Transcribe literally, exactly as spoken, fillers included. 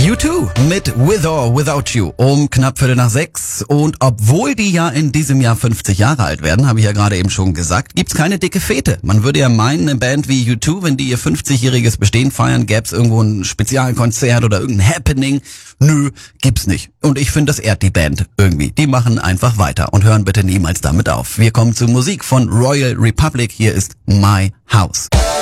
U zwei mit With or Without You um knapp Viertel nach sechs. Und obwohl die ja in diesem Jahr fünfzig Jahre alt werden, habe ich ja gerade eben schon gesagt, gibt's keine dicke Fete. Man würde ja meinen, eine Band wie U zwei, wenn die ihr fünfzigjähriges Bestehen feiern, gäb's irgendwo ein Spezialkonzert oder irgendein Happening. Nö, gibt's nicht. Und ich finde, das ehrt die Band irgendwie. Die machen einfach weiter und hören bitte niemals damit auf. Wir kommen zur Musik von Royal Republic. Hier ist My House.